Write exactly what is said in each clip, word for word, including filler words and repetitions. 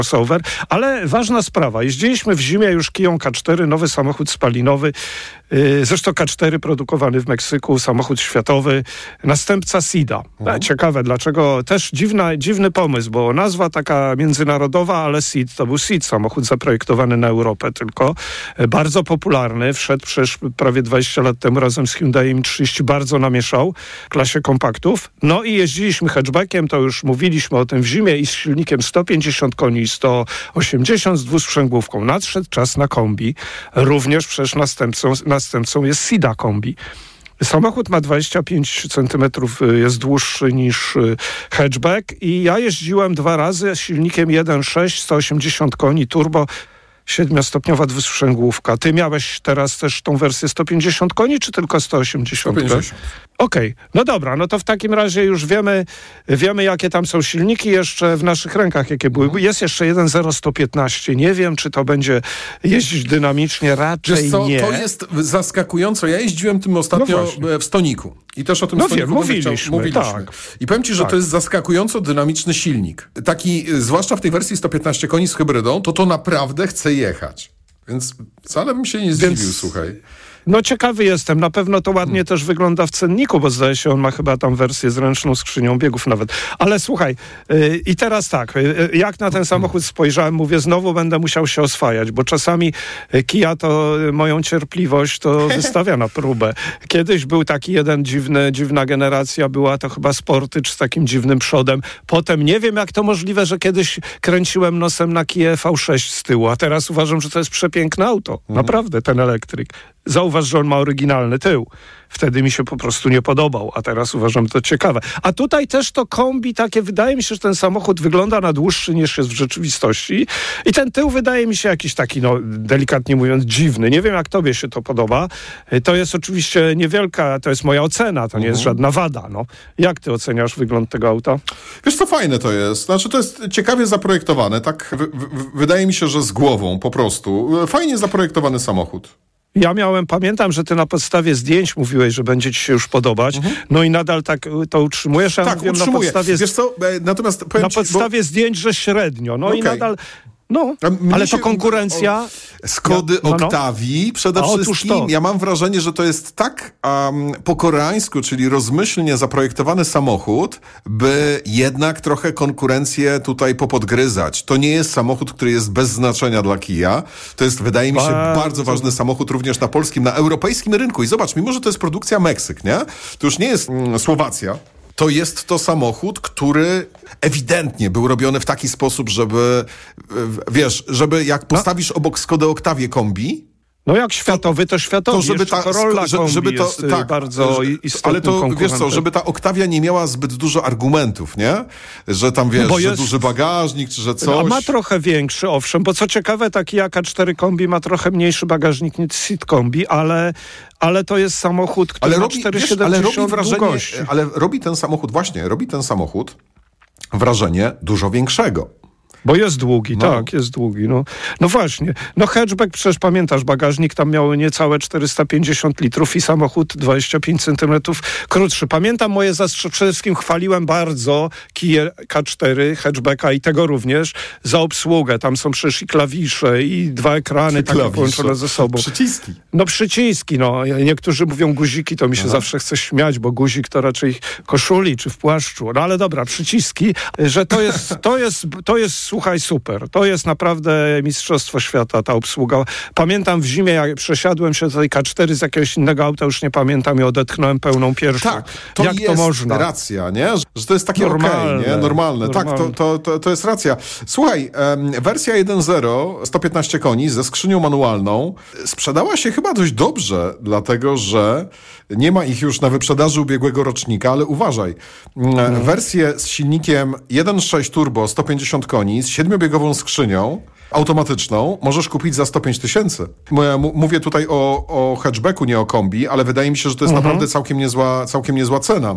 crossover, ale ważna sprawa. Jeździliśmy w zimie już Kiją K cztery, nowy samochód spalinowy. Zresztą K cztery produkowany w Meksyku, samochód światowy, następca Ceeda. Mhm. Ciekawe, dlaczego też dziwna, dziwny pomysł, bo nazwa taka międzynarodowa, ale Ceed to był Ceed, samochód zaprojektowany na Europę tylko. Bardzo popularny, wszedł przecież prawie dwadzieścia lat temu razem z Hyundai i trzydzieści, bardzo namieszał w klasie kompaktów. No i jeździliśmy hatchbackiem, to już mówiliśmy o tym w zimie i z silnikiem sto pięćdziesiąt koni, sto osiemdziesiąt z dwusprzęgłówką. Nadszedł czas na kombi. Również przecież następcą, następcą jest Ceeda kombi. Samochód ma dwadzieścia pięć centymetrów, jest dłuższy niż hatchback i ja jeździłem dwa razy z silnikiem jeden przecinek sześć, sto osiemdziesiąt koni, turbo, siedmiostopniowa dwusprzęgłówka. Ty miałeś teraz też tą wersję sto pięćdziesiąt koni, czy tylko sto osiemdziesiąt? sto pięćdziesiąt. Okej, okay. No dobra, no to w takim razie już wiemy, wiemy jakie tam są silniki jeszcze w naszych rękach, jakie były. Mhm. Jest jeszcze jeden zero sto piętnaście. Nie wiem, czy to będzie jeździć dynamicznie, raczej Wiesz co, nie. To jest zaskakująco. Ja jeździłem tym ostatnio no w Stoniku. I też o tym no Stoniku wiem, mówiliśmy, chciał, mówiliśmy. Tak. I powiem ci, że tak. To jest zaskakująco dynamiczny silnik. Taki, zwłaszcza w tej wersji sto piętnaście koni z hybrydą, to to naprawdę chce jechać. Więc wcale bym się nie zdziwił, Więc... słuchaj. No ciekawy jestem. Na pewno to ładnie hmm. też wygląda w cenniku, bo zdaje się, on ma chyba tam wersję z ręczną skrzynią biegów nawet. Ale słuchaj, yy, i teraz tak, yy, jak na ten samochód spojrzałem, mówię, znowu będę musiał się oswajać, bo czasami yy, Kia to yy, moją cierpliwość to wystawia na próbę. Kiedyś był taki jeden dziwny, dziwna generacja, była to chyba Sportage z takim dziwnym przodem. Potem nie wiem, jak to możliwe, że kiedyś kręciłem nosem na Kia V sześć z tyłu, a teraz uważam, że to jest przepiękne auto. Hmm. Naprawdę, ten elektryk. Zauważ, że on ma oryginalny tył. Wtedy mi się po prostu nie podobał, a teraz uważam to ciekawe. A tutaj też to kombi takie, wydaje mi się, że ten samochód wygląda na dłuższy niż jest w rzeczywistości i ten tył wydaje mi się jakiś taki, no delikatnie mówiąc, dziwny. Nie wiem, jak tobie się to podoba. To jest oczywiście niewielka, to jest moja ocena, to nie jest żadna wada. No. Jak ty oceniasz wygląd tego auta? Wiesz co, fajne to jest. Znaczy to jest ciekawie zaprojektowane, tak w, w, wydaje mi się, że z głową po prostu. Fajnie zaprojektowany samochód. Ja miałem, pamiętam, że ty na podstawie zdjęć mówiłeś, że będzie ci się już podobać. Mhm. No i nadal tak to utrzymujesz. Ja tak, mówiłem utrzymuję. Na podstawie, Wiesz co, natomiast powiem na ci, podstawie bo... zdjęć, że średnio. No okay. I nadal... No, Mnie ale się, to konkurencja... O, Skody ja, no, no. Octavii przede A, wszystkim. Ja mam wrażenie, że to jest tak um, po koreańsku, czyli rozmyślnie zaprojektowany samochód, by jednak trochę konkurencję tutaj popodgryzać. To nie jest samochód, który jest bez znaczenia dla Kia. To jest, wydaje mi się, bardzo, bardzo ważny samochód również na polskim, na europejskim rynku. I zobacz, mimo że to jest produkcja Meksyk, nie? To już nie jest mm, Słowacja. To jest to samochód, który ewidentnie był robiony w taki sposób, żeby, wiesz, żeby jak postawisz no. obok Skody Octavię kombi, no jak światowy, to światowy. To żeby ta Corolla kombi żeby to, jest tak, bardzo istotnym ale to, wiesz co, żeby ta Octavia nie miała zbyt dużo argumentów, nie? Że tam, wiesz, no że jest, duży bagażnik, czy że coś. A ma trochę większy, owszem, bo co ciekawe, taki K cztery kombi ma trochę mniejszy bagażnik niż Ceed kombi, ale... Ale to jest samochód, który ale ma robi, cztery wiesz, siedemdziesiąt ale robi wrażenie, długości. Ale robi ten samochód, właśnie, robi ten samochód wrażenie dużo większego. Bo jest długi, no. tak, jest długi. No. no właśnie. No hatchback, przecież pamiętasz, bagażnik tam miał niecałe czterysta pięćdziesiąt litrów i samochód dwadzieścia pięć centymetrów krótszy. Pamiętam moje zastrzeżenia, przede wszystkim chwaliłem bardzo Kia K cztery hatchbacka i tego również za obsługę. Tam są przecież i klawisze, i dwa ekrany takie połączone ze sobą. Przyciski. No przyciski, no. Niektórzy mówią guziki, to mi się Aha. zawsze chce śmiać, bo guzik to raczej koszuli czy w płaszczu. No ale dobra, przyciski, że to jest, to jest, to jest słuchaj, super. To jest naprawdę mistrzostwo świata, ta obsługa. Pamiętam w zimie, jak przesiadłem się do tej K cztery z jakiegoś innego auta, już nie pamiętam, i odetchnąłem pełną pierwszą. Tak, to jak jest to można? racja, nie? Że to jest takie normalne, okej, nie? Normalne. normalne. Tak, to, to, to, to jest racja. Słuchaj, um, wersja jeden zero, sto piętnaście koni ze skrzynią manualną sprzedała się chyba dość dobrze, dlatego że nie ma ich już na wyprzedaży ubiegłego rocznika, ale uważaj. Hmm. Wersję z silnikiem jeden przecinek sześć turbo, sto pięćdziesiąt koni, z siedmiobiegową skrzynią automatyczną możesz kupić za sto pięć tysięcy. Mówię tutaj o, o hatchbacku, nie o kombi, ale wydaje mi się, że to jest mhm. naprawdę całkiem niezła, całkiem niezła cena.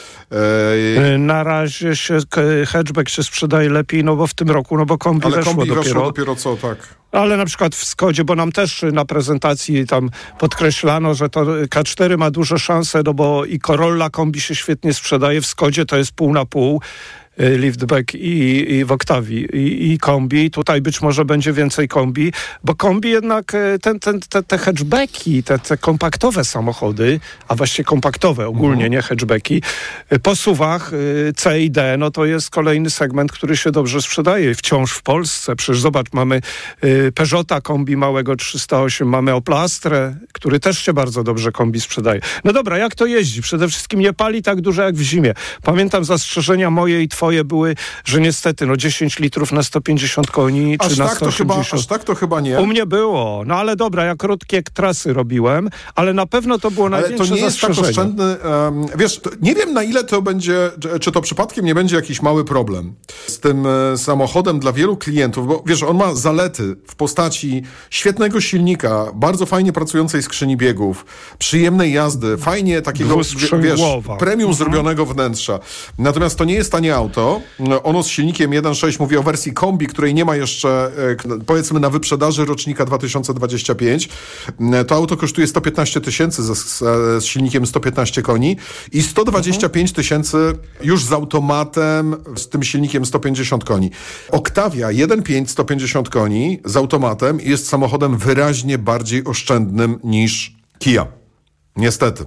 Na razie się hatchback się sprzedaje lepiej, no bo w tym roku, no bo kombi Ale weszło kombi dopiero. weszło dopiero co, tak. Ale na przykład w Skodzie, bo nam też na prezentacji tam podkreślano, że to K cztery ma duże szanse, no bo i Corolla kombi się świetnie sprzedaje, w Skodzie to jest pół na pół. liftback i, i w Octavii i, i kombi. Tutaj być może będzie więcej kombi, bo kombi jednak ten, ten, te, te hatchbacki, te, te kompaktowe samochody, a właściwie kompaktowe ogólnie, mhm. nie hatchbacki, po suwach C i D, no to jest kolejny segment, który się dobrze sprzedaje. Wciąż w Polsce. Przecież zobacz, mamy Peugeota kombi małego trzysta osiem, mamy Opla Astrę, który też się bardzo dobrze kombi sprzedaje. No dobra, jak to jeździ? Przede wszystkim nie pali tak dużo jak w zimie. Pamiętam zastrzeżenia moje i twoje były, że niestety no dziesięć litrów na sto pięćdziesiąt koni, aż czy na tak sto osiemdziesiąt. To chyba, aż tak to chyba nie. U mnie było. No ale dobra, ja krótkie trasy robiłem, ale na pewno to było największe zastrzeżenie. Ale to nie jest tak oszczędny... Um, wiesz, to nie wiem na ile to będzie, czy to przypadkiem nie będzie jakiś mały problem z tym e, samochodem dla wielu klientów, bo wiesz, on ma zalety w postaci świetnego silnika, bardzo fajnie pracującej skrzyni biegów, przyjemnej jazdy, fajnie takiego, wiesz, premium mhm. zrobionego wnętrza. Natomiast to nie jest tanie auto. Ono z silnikiem jeden przecinek sześć, mówię o wersji kombi, której nie ma jeszcze, powiedzmy, na wyprzedaży rocznika dwa tysiące dwudziesty piąty. To auto kosztuje sto piętnaście tysięcy z, z, z silnikiem sto piętnaście koni i sto dwadzieścia pięć tysięcy już z automatem, z tym silnikiem sto pięćdziesiąt koni. Octavia jeden przecinek pięć, sto pięćdziesiąt koni z automatem jest samochodem wyraźnie bardziej oszczędnym niż Kia. Niestety.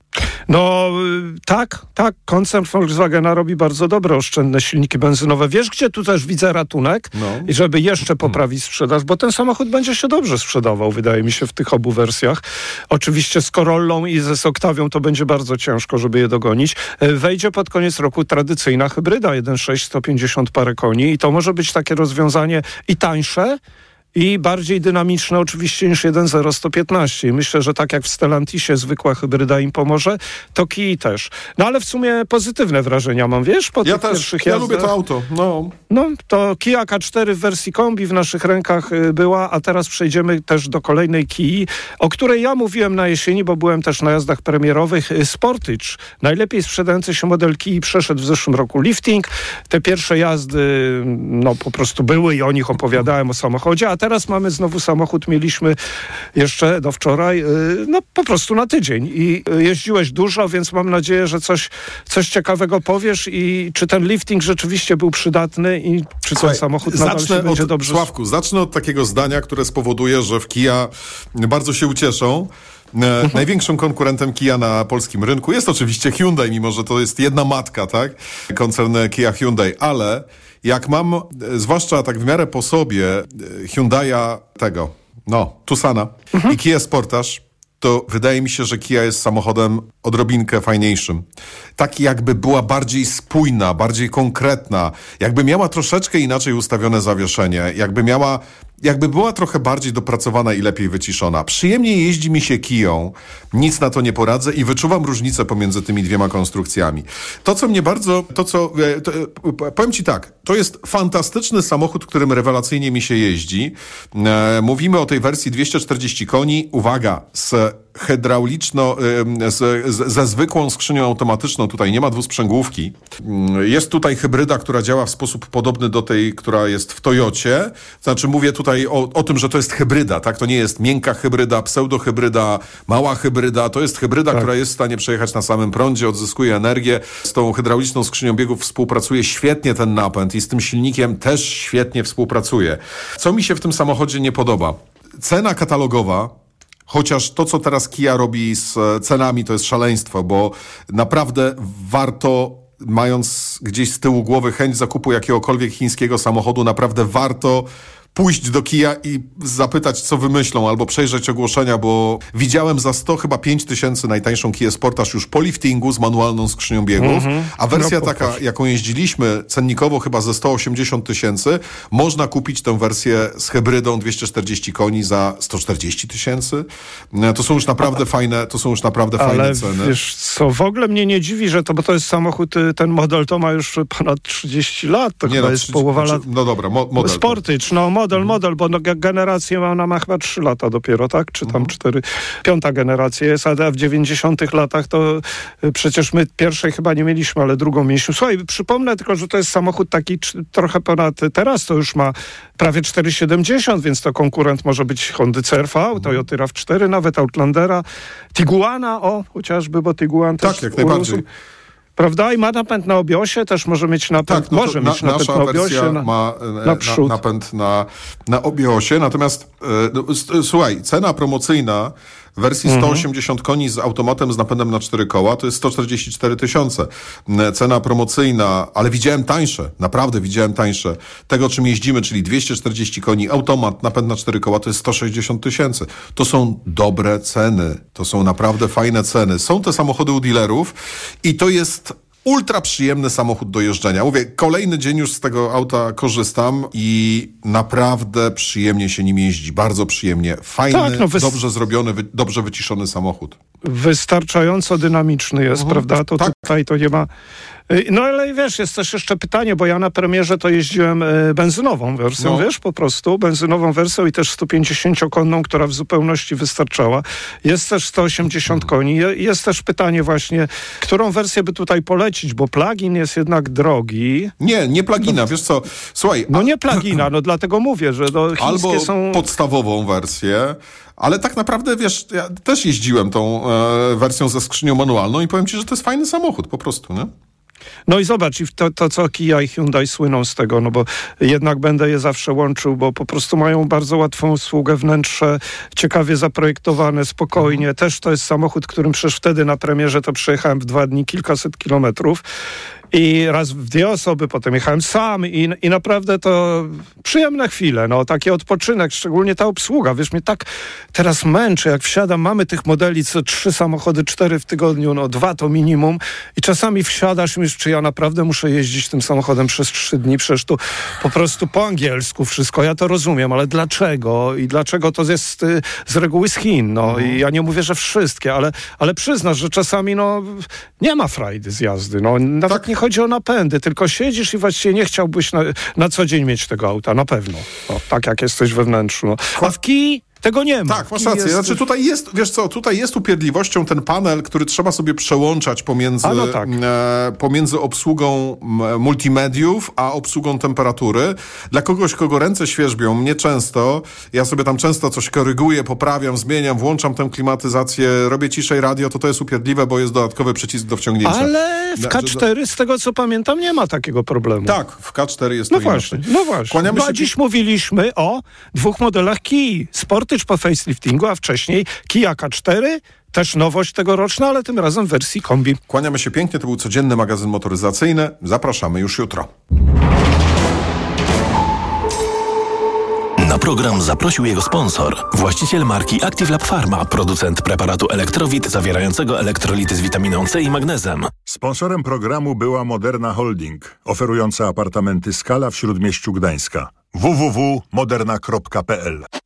No tak, tak, koncern Volkswagena robi bardzo dobre, oszczędne silniki benzynowe. Wiesz, gdzie tu też widzę ratunek? No. I żeby jeszcze poprawić sprzedaż, bo ten samochód będzie się dobrze sprzedawał, wydaje mi się, w tych obu wersjach. Oczywiście z Corollą i ze z Octavią to będzie bardzo ciężko, żeby je dogonić. Wejdzie pod koniec roku tradycyjna hybryda jeden przecinek sześć, sto pięćdziesiąt parę koni i to może być takie rozwiązanie i tańsze, i bardziej dynamiczne oczywiście niż jeden zero sto piętnaście. I myślę, że tak jak w Stellantisie zwykła hybryda im pomoże, to Kii też. No ale w sumie pozytywne wrażenia mam, wiesz, po ja tych też, pierwszych ja jazdach. lubię to auto. No. no to Kia K cztery w wersji kombi w naszych rękach była, a teraz przejdziemy też do kolejnej Kii, o której ja mówiłem na jesieni, bo byłem też na jazdach premierowych. Sportage. Najlepiej sprzedający się model Kii przeszedł w zeszłym roku lifting. Te pierwsze jazdy no po prostu były i o nich opowiadałem, o samochodzie, a teraz mamy znowu samochód, mieliśmy jeszcze do wczoraj, no po prostu na tydzień i jeździłeś dużo, więc mam nadzieję, że coś, coś ciekawego powiesz i czy ten lifting rzeczywiście był przydatny i czy ten Słuchaj, samochód nadal się będzie od, dobrze... Sławku, zacznę od takiego zdania, które spowoduje, że w Kia bardzo się ucieszą. Mhm. Największym konkurentem Kia na polskim rynku jest oczywiście Hyundai, mimo że to jest jedna matka, tak? Koncern Kia Hyundai, ale jak mam, zwłaszcza tak w miarę po sobie, Hyundai'a tego, no, Tucsana mhm. i Kia Sportage, to wydaje mi się, że Kia jest samochodem odrobinkę fajniejszym. Tak jakby była bardziej spójna, bardziej konkretna, jakby miała troszeczkę inaczej ustawione zawieszenie, jakby miała, jakby była trochę bardziej dopracowana i lepiej wyciszona. Przyjemniej jeździ mi się Kią, nic na to nie poradzę i wyczuwam różnicę pomiędzy tymi dwiema konstrukcjami. To, co mnie bardzo, to co, to, powiem ci tak, to jest fantastyczny samochód, którym rewelacyjnie mi się jeździ. E, mówimy o tej wersji dwieście czterdzieści koni, uwaga, z hydrauliczno, z, z, ze zwykłą skrzynią automatyczną, tutaj nie ma dwusprzęgłówki. Jest tutaj hybryda, która działa w sposób podobny do tej, która jest w Toyocie. Znaczy mówię tutaj o, o tym, że to jest hybryda, tak? To nie jest miękka hybryda, pseudohybryda, mała hybryda. To jest hybryda, tak. która jest w stanie przejechać na samym prądzie, odzyskuje energię. Z tą hydrauliczną skrzynią biegów współpracuje świetnie ten napęd i z tym silnikiem też świetnie współpracuje. Co mi się w tym samochodzie nie podoba? Cena katalogowa, chociaż to, co teraz Kia robi z cenami, to jest szaleństwo, bo naprawdę warto, mając gdzieś z tyłu głowy chęć zakupu jakiegokolwiek chińskiego samochodu, naprawdę warto pójść do Kia i zapytać, co wymyślą, albo przejrzeć ogłoszenia, bo widziałem za sto, chyba pięć tysięcy najtańszą Kia Sportage już po liftingu z manualną skrzynią biegów, mm-hmm. a wersja no, taka, jaką jeździliśmy, cennikowo chyba ze sto osiemdziesiąt tysięcy, można kupić tę wersję z hybrydą dwieście czterdzieści koni za sto czterdzieści tysięcy. To są już naprawdę fajne, to są już naprawdę Ale fajne ceny. Wiesz co, w ogóle mnie nie dziwi, że to, bo to jest samochód, ten model to ma już ponad trzydzieści lat, to nie chyba no, jest trzydzieści, połowa lat. No dobra, mo- model. Sportage, no model. Model, model, bo no, generację ma, ona ma chyba trzy lata dopiero, tak? Czy tam mhm. cztery. Piąta generacja jest, a w dziewięćdziesiątych latach to y, przecież my pierwszej chyba nie mieliśmy, ale drugą mieliśmy. Słuchaj, przypomnę tylko, że to jest samochód taki c- trochę ponad, teraz to już ma prawie cztery siedemdziesiąt, więc to konkurent może być Hondy C R V, mhm. Toyota RAV cztery, nawet Outlandera, Tiguana, o, chociażby, bo Tiguan tak, też... jak najbardziej. Prawda? I ma napęd na obiosie, też może mieć napęd, tak, no może na, mieć napęd nasza na obiosie. wersja na, ma na przód. Na, napęd na, na obiosie, natomiast e, słuchaj, cena promocyjna w wersji sto osiemdziesiąt koni z automatem z napędem na cztery koła to jest sto czterdzieści cztery tysiące. Cena promocyjna, ale widziałem tańsze, naprawdę widziałem tańsze. Tego, czym jeździmy, czyli dwieście czterdzieści koni, automat, napęd na cztery koła, to jest sto sześćdziesiąt tysięcy. To są dobre ceny, to są naprawdę fajne ceny. Są te samochody u dealerów i to jest ultra przyjemny samochód do jeżdżenia. Mówię, kolejny dzień już z tego auta korzystam i naprawdę przyjemnie się nim jeździ. Bardzo przyjemnie. Fajny, tak, no wys... dobrze zrobiony, wy... dobrze wyciszony samochód. Wystarczająco dynamiczny jest, mhm, prawda? To tak. Tutaj to nie ma... No ale wiesz, jest też jeszcze pytanie, bo ja na premierze to jeździłem e, benzynową wersją, no. wiesz, po prostu, benzynową wersją i też sto pięćdziesięciokonną, która w zupełności wystarczała. Jest też sto osiemdziesiąt koni. Jest też pytanie właśnie, którą wersję by tutaj polecić, bo plug-in jest jednak drogi. Nie, nie plugina, to... wiesz co, słuchaj... No a... nie plugina, no dlatego mówię, że do chińskie albo są... podstawową wersję, ale tak naprawdę, wiesz, ja też jeździłem tą e, wersją ze skrzynią manualną i powiem ci, że to jest fajny samochód, po prostu, nie? No i zobacz, i to, to co Kia i Hyundai słyną z tego, no bo jednak będę je zawsze łączył, bo po prostu mają bardzo łatwą usługę, wnętrze ciekawie zaprojektowane, spokojnie. Mhm. Też to jest samochód, którym przecież wtedy na premierze to przejechałem w dwa dni kilkaset kilometrów. I raz w dwie osoby, potem jechałem sam i, i naprawdę to przyjemne chwile, no taki odpoczynek, szczególnie ta obsługa, wiesz, mnie tak teraz męczy, jak wsiadam, mamy tych modeli, co trzy samochody, cztery w tygodniu, no dwa to minimum i czasami wsiadasz i myślisz, czy ja naprawdę muszę jeździć tym samochodem przez trzy dni, przecież tu po prostu po angielsku wszystko, ja to rozumiem, ale dlaczego i dlaczego to jest y, z reguły z Chin, no mhm. i ja nie mówię, że wszystkie, ale, ale przyznasz, że czasami no nie ma frajdy z jazdy, no nawet tak. nie chodzi o napędy, tylko siedzisz i właściwie nie chciałbyś na, na co dzień mieć tego auta, na pewno. No, tak jak jesteś we wnętrzu. No. A w Kii tego nie ma. Tak, masz rację. Jest... Znaczy tutaj jest, wiesz co, tutaj jest upierdliwością ten panel, który trzeba sobie przełączać pomiędzy, no tak. e, pomiędzy obsługą multimediów, a obsługą temperatury. Dla kogoś, kogo ręce świerzbią, mnie często, ja sobie tam często coś koryguję, poprawiam, zmieniam, włączam tę klimatyzację, robię ciszej radio, to to jest upierdliwe, bo jest dodatkowy przycisk do wciągnięcia. Ale w K cztery, z tego co pamiętam, nie ma takiego problemu. Tak, w K cztery jest no to właśnie, inaczej. No właśnie, Kłaniamy no a się... dziś mówiliśmy o dwóch modelach Kii. Sportage po faceliftingu, a wcześniej Kia K cztery, też nowość tegoroczna, ale tym razem w wersji kombi. Kłaniamy się pięknie, to był codzienny magazyn motoryzacyjny. Zapraszamy już jutro. Na program zaprosił jego sponsor, właściciel marki Active Lab Pharma, producent preparatu Elektrowit zawierającego elektrolity z witaminą C i magnezem. Sponsorem programu była Moderna Holding, oferująca apartamenty Skala w Śródmieściu Gdańska. w w w kropka moderna kropka p l